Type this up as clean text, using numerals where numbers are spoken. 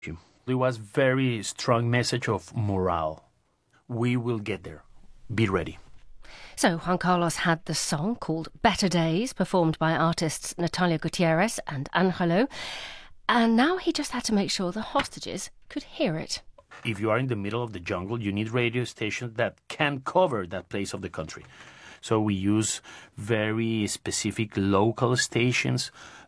It was very strong message of morale. We will get there. Be ready. So Juan Carlos had the song called Better Days, performed by artists Natalia Gutierrez and Angelo, and now he just had to make sure the hostages could hear it. If you are in the middle of the jungle, you need radio stations that can cover that place of the country. So we use very specific local stations